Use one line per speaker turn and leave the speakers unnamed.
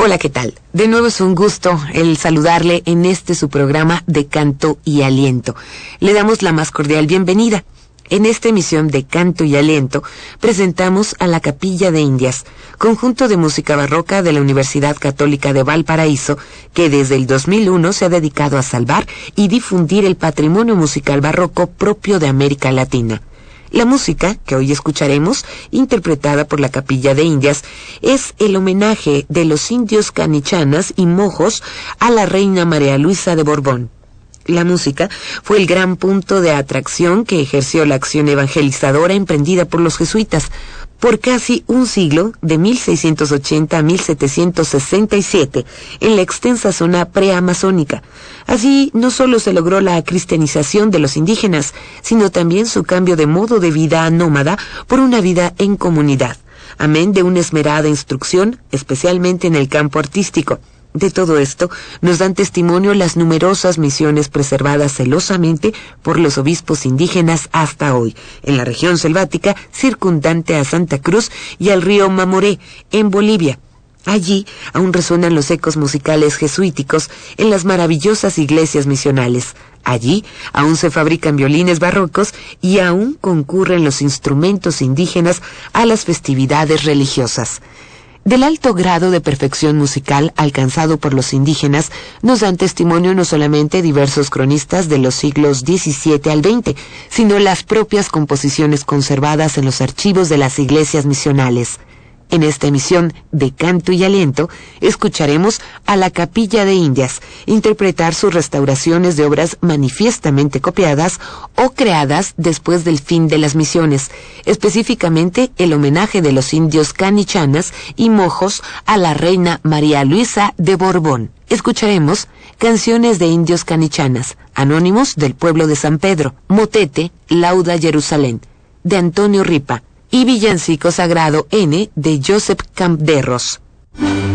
Hola, ¿qué tal? De nuevo es un gusto el saludarle en su programa de Canto y Aliento. Le damos la más cordial bienvenida. En esta emisión de Canto y Aliento presentamos a la Capilla de Indias, conjunto de música barroca de la Universidad Católica de Valparaíso, que desde el 2001 se ha dedicado a salvar y difundir el patrimonio musical barroco propio de América Latina. La música que hoy escucharemos, interpretada por la Capilla de Indias, es el homenaje de los indios canichanas y mojos a la reina María Luisa de Borbón. La música fue el gran punto de atracción que ejerció la acción evangelizadora emprendida por los jesuitas por casi un siglo, de 1680 a 1767, en la extensa zona preamazónica. Así, no solo se logró la cristianización de los indígenas, sino también su cambio de modo de vida nómada por una vida en comunidad, amén de una esmerada instrucción, especialmente en el campo artístico. De todo esto nos dan testimonio las numerosas misiones preservadas celosamente por los obispos indígenas hasta hoy, en la región selvática circundante a Santa Cruz y al río Mamoré, en Bolivia. Allí aún resuenan los ecos musicales jesuíticos en las maravillosas iglesias misionales. Allí aún se fabrican violines barrocos y aún concurren los instrumentos indígenas a las festividades religiosas. Del alto grado de perfección musical alcanzado por los indígenas nos dan testimonio no solamente diversos cronistas de los siglos XVII al XX, sino las propias composiciones conservadas en los archivos de las iglesias misionales. En esta emisión de Canto y Aliento escucharemos a la Capilla de Indias interpretar sus restauraciones de obras manifiestamente copiadas o creadas después del fin de las misiones, específicamente el homenaje de los indios canichanas y mojos a la reina María Luisa de Borbón. Escucharemos canciones de indios canichanas, anónimos del pueblo de San Pedro, Motete, Lauda Jerusalén, de Antonio Ripa, y Villancico Sagrado N. de Josep Campderros.